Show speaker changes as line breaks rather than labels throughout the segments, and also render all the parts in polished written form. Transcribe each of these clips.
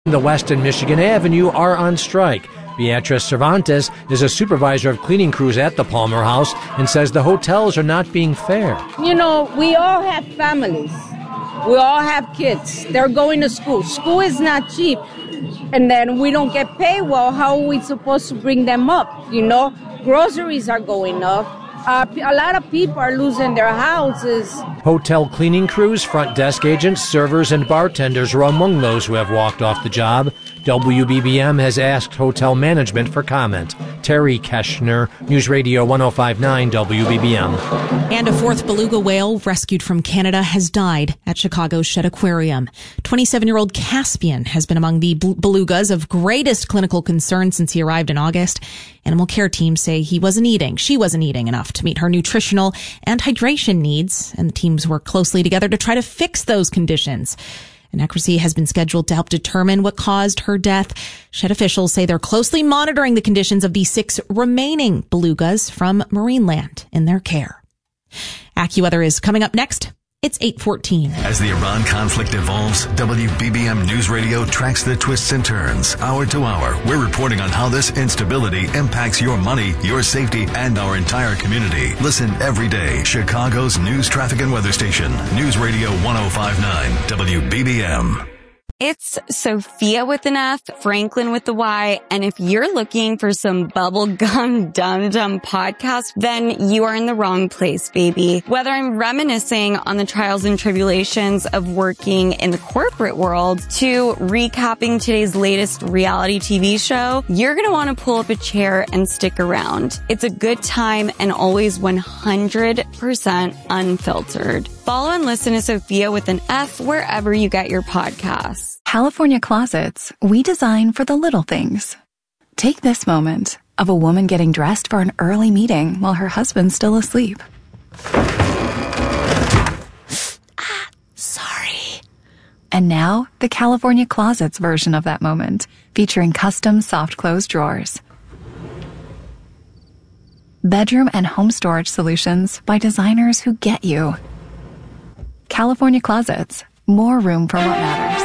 The West and Michigan Avenue are on strike. Beatrice Cervantes is a supervisor of cleaning crews at the Palmer House and says the hotels are not being fair.
You know, we all have families. We all have kids. They're going to school. School is not cheap. And then we don't get paid well. How are we supposed to bring them up? You know, groceries are going up. A lot of people are losing their houses.
Hotel cleaning crews, front desk agents, servers, and bartenders are among those who have walked off the job. WBBM has asked hotel management for comment. Terry Keschner, News Radio 105.9 WBBM.
And a fourth beluga whale rescued from Canada has died at Chicago's Shedd Aquarium. 27-year-old Caspian has been among the belugas of greatest clinical concern since he arrived in August. Animal care teams say she wasn't eating enough to meet her nutritional and hydration needs, and the teams work closely together to try to fix those conditions. An necropsy has been scheduled to help determine what caused her death. Shedd officials say they're closely monitoring the conditions of the 6 remaining belugas from Marineland in their care. AccuWeather is coming up next. It's 8:14.
As the Iran conflict evolves, WBBM News Radio tracks the twists and turns. Hour to hour, we're reporting on how this instability impacts your money, your safety, and our entire community. Listen every day. Chicago's news, traffic, and weather station. News Radio 105.9 WBBM.
It's Sophia with an F, Franklin with the Y, and if you're looking for some bubblegum dum-dum podcast, then you are in the wrong place, baby. Whether I'm reminiscing on the trials and tribulations of working in the corporate world to recapping today's latest reality TV show, you're going to want to pull up a chair and stick around. It's a good time and always 100% unfiltered. Follow and listen to Sophia with an F wherever you get your podcasts.
California Closets, we design for the little things. Take this moment of a woman getting dressed for an early meeting while her husband's still asleep.
Sorry.
And now, the California Closets version of that moment, featuring custom soft close drawers. Bedroom and home storage solutions by designers who get you. California Closets, more room for what matters.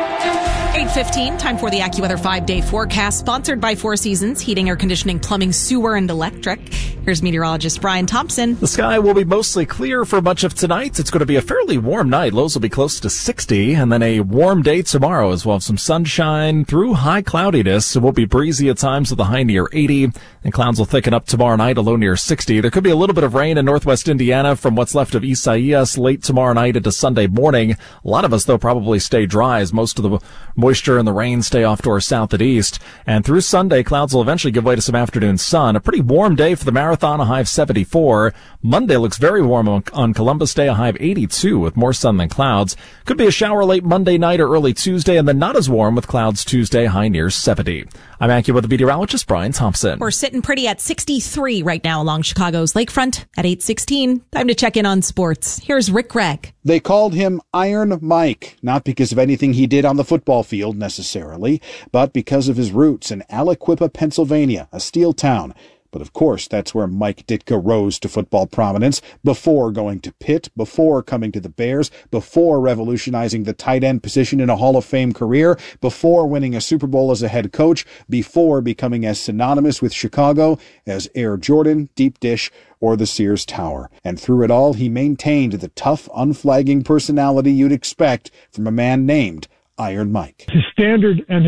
8:15, time for the AccuWeather 5-day forecast, sponsored by Four Seasons, heating, air conditioning, plumbing, sewer, and electric. Here's meteorologist Brian Thompson.
The sky will be mostly clear for much of tonight. It's going to be a fairly warm night. Lows will be close to 60, and then a warm day tomorrow as well. Some sunshine through high cloudiness. It will be breezy at times with a high near 80, and clouds will thicken up tomorrow night, a low near 60. There could be a little bit of rain in northwest Indiana from what's left of Isaias late tomorrow night into Sunday morning. A lot of us, though, probably stay dry as most of the moisture and the rain stay off to our south and east. And through Sunday, clouds will eventually give way to some afternoon sun. A pretty warm day for the marathon, a high of 74. Monday looks very warm on Columbus Day, a high of 82 with more sun than clouds. Could be a shower late Monday night or early Tuesday, and then not as warm with clouds Tuesday, high near 70. I'm AccuWeather meteorologist Brian Thompson.
We're sitting pretty at 63 right now along Chicago's lakefront at 8:16. Time to check in on sports. Here's Rick Gregg.
They called him Iron Mike, not because of anything he did on the football field necessarily, but because of his roots in Aliquippa, Pennsylvania, a steel town. But of course, that's where Mike Ditka rose to football prominence, before going to Pitt, before coming to the Bears, before revolutionizing the tight end position in a Hall of Fame career, before winning a Super Bowl as a head coach, before becoming as synonymous with Chicago as Air Jordan, Deep Dish, or the Sears Tower. And through it all, he maintained the tough, unflagging personality you'd expect from a man named Iron Mike.
His standard and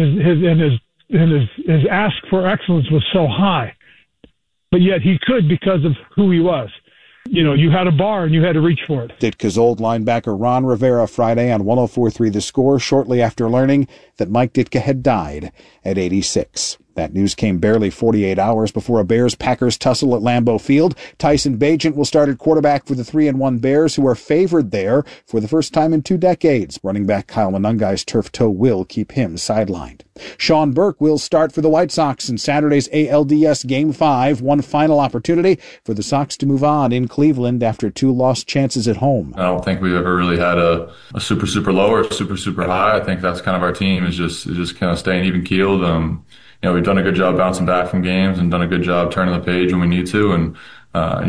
his ask for excellence was so high. But yet he could because of who he was. You know, you had a bar and you had to reach for it.
Ditka's old linebacker Ron Rivera Friday on 104.3 The Score, shortly after learning that Mike Ditka had died at 86. That news came barely 48 hours before a Bears-Packers tussle at Lambeau Field. Tyson Bagent will start at quarterback for the 3-1 Bears, who are favored there for the first time in 2 decades. Running back Kyle Monungai's turf toe will keep him sidelined. Sean Burke will start for the White Sox in Saturday's ALDS Game 5, one final opportunity for the Sox to move on in Cleveland after 2 lost chances at home.
I don't think we've ever really had a super, super low or super high. I think that's kind of our team, is just kind of staying even-keeled. You know, we've done a good job bouncing back from games and done a good job turning the page when we need to. And, you know,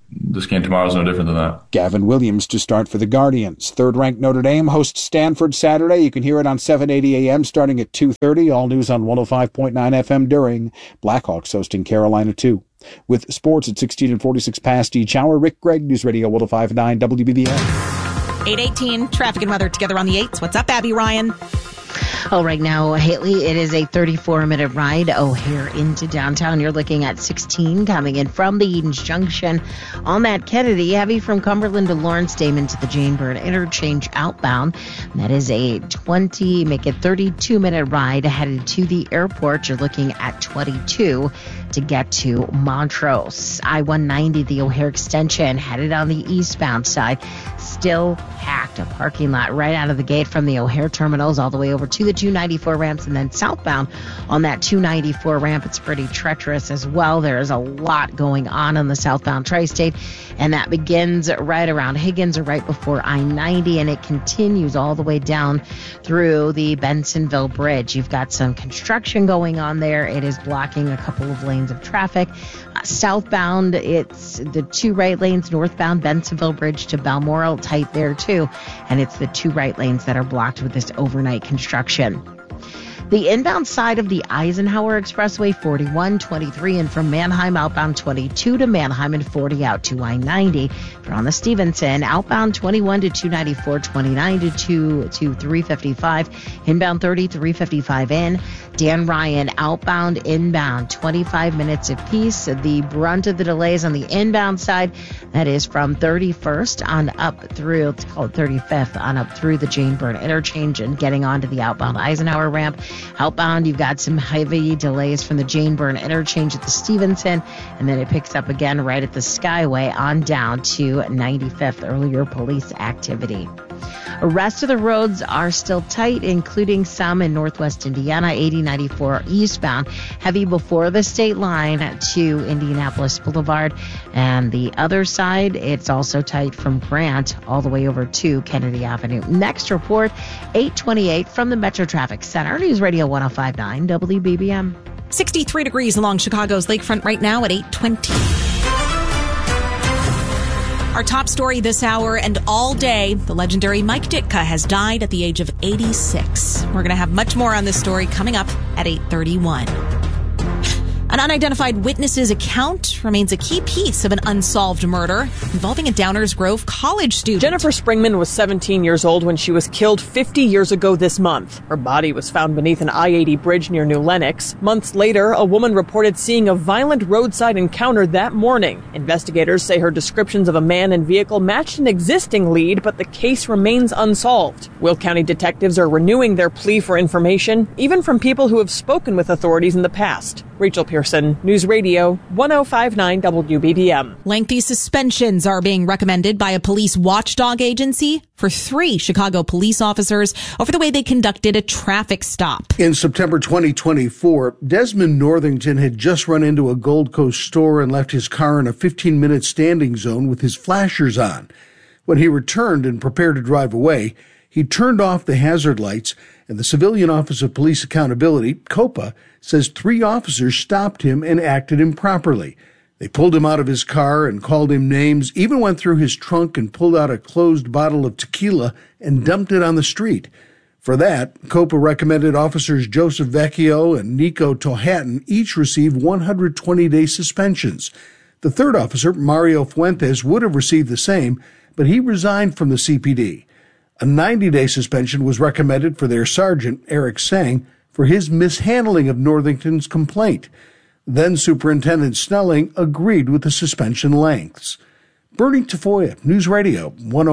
this game tomorrow is no different than that.
Gavin Williams to start for the Guardians. Third-ranked Notre Dame hosts Stanford Saturday. You can hear it on 780 a.m. starting at 2:30. All news on 105.9 FM during. Blackhawks hosting Carolina 2. With sports at 16 and 46 past each hour, Rick Gregg, News Radio 105.9 WBBM.
8:18, traffic and weather together on the 8s. What's up, Abby Ryan?
Oh, right now, Haley, it is a 34-minute ride O'Hare into downtown. You're looking at 16 coming in from the Edens Junction. On that Kennedy, heavy from Cumberland to Lawrence Damon to the Jane Byrne interchange outbound. That is a 32-minute ride headed to the airport. You're looking at 22 to get to Montrose. I-190, the O'Hare extension, headed on the eastbound side. Still packed, a parking lot right out of the gate from the O'Hare terminals all the way over to the 294 ramps, and then southbound on that 294 ramp. It's pretty treacherous as well. There is a lot going on the southbound tri-state, and that begins right around Higgins or right before I-90, and it continues all the way down through the Bensonville Bridge. You've got some construction going on there. It is blocking a couple of lanes of traffic. Southbound, it's the 2 right lanes, northbound Bensonville Bridge to Balmoral, tight there too, and it's the 2 right lanes that are blocked with this overnight construction. The inbound side of the Eisenhower Expressway, 41, 23, and from Manheim outbound 22 to Manheim and 40 out to I-90. If you're on the Stevenson, outbound 21 to 294, 29 to 355, inbound 30, 355 in. Dan Ryan, outbound, inbound, 25 minutes apiece. The brunt of the delays on the inbound side, that is from 31st on up through, it's called 35th, on up through the Jane Byrne interchange and getting onto the outbound Eisenhower ramp. Outbound, you've got some heavy delays from the Jane Byrne interchange at the Stevenson, and then it picks up again right at the Skyway on down to 95th. Earlier police activity. The rest of the roads are still tight, including some in northwest Indiana, 8094 eastbound, heavy before the state line to Indianapolis Boulevard. And the other side, it's also tight from Grant all the way over to Kennedy Avenue. Next report, 828 from the Metro Traffic Center, News Radio 105.9 WBBM.
63 degrees along Chicago's lakefront right now at 8:20. Our top story this hour and all day, the legendary Mike Ditka has died at the age of 86. We're going to have much more on this story coming up at 8:31. An unidentified witness's account remains a key piece of an unsolved murder involving a Downers Grove college student.
Jennifer Springman was 17 years old when she was killed 50 years ago this month. Her body was found beneath an I-80 bridge near New Lenox. Months later, a woman reported seeing a violent roadside encounter that morning. Investigators say her descriptions of a man and vehicle matched an existing lead, but the case remains unsolved. Will County detectives are renewing their plea for information, even from people who have spoken with authorities in the past. Rachel Pearson, News Radio 105.9 WBBM.
Lengthy suspensions are being recommended by a police watchdog agency for 3 Chicago police officers over the way they conducted a traffic stop.
In September 2024, Desmond Northington had just run into a Gold Coast store and left his car in a 15-minute standing zone with his flashers on. When he returned and prepared to drive away, he turned off the hazard lights, and the Civilian Office of Police Accountability, COPA, says 3 officers stopped him and acted improperly. They pulled him out of his car and called him names, even went through his trunk and pulled out a closed bottle of tequila and dumped it on the street. For that, COPA recommended officers Joseph Vecchio and Nico Tohattan each receive 120-day suspensions. The third officer, Mario Fuentes, would have received the same, but he resigned from the CPD. A 90-day suspension was recommended for their sergeant, Eric Sang, for his mishandling of Northington's complaint. Then Superintendent Snelling agreed with the suspension lengths. Bernie Tafoya, News Radio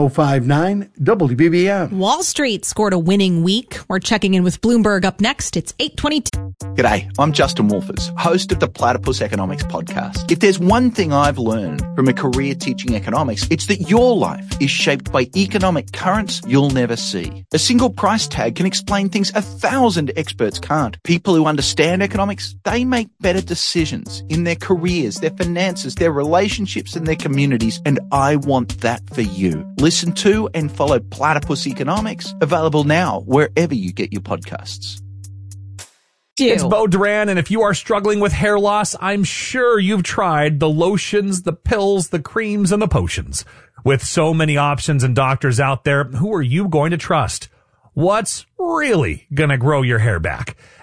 105.9 WBBM.
Wall Street scored a winning week. We're checking in with Bloomberg up next. It's 8:22.
G'day, I'm Justin Wolfers, host of the Platypus Economics podcast. If there's one thing I've learned from a career teaching economics, it's that your life is shaped by economic currents you'll never see. A single price tag can explain things 1,000 experts can't. People who understand economics, they make better decisions in their careers, their finances, their relationships, and their communities. And I want that for you. Listen to and follow Platypus Economics, available now wherever you get your podcasts.
do.
It's Bo Duran, and if you are struggling with hair loss, I'm sure you've tried the lotions, the pills, the creams, and the potions. With so many options and doctors out there, who are you going to trust? What's really going to grow your hair back?